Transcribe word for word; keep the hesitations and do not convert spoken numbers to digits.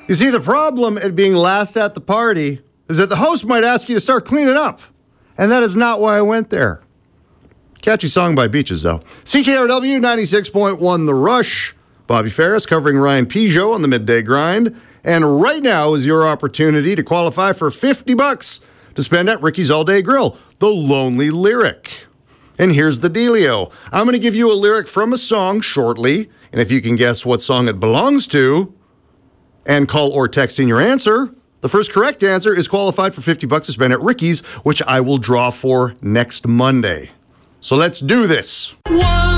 You see, the problem at being last at the party is that the host might ask you to start cleaning up. And that is not why I went there. Catchy song by Beaches, though. C K R W ninety-six point one The Rush. Bobby Ferris covering Ryan Peugeot on the Midday Grind. And right now is your opportunity to qualify for fifty bucks to spend at Ricky's All Day Grill, The Lonely Lyric. And here's the dealio. I'm going to give you a lyric from a song shortly, and if you can guess what song it belongs to, and call or text in your answer, the first correct answer is qualified for fifty bucks to spend at Ricky's, which I will draw for next Monday. So let's do this. One.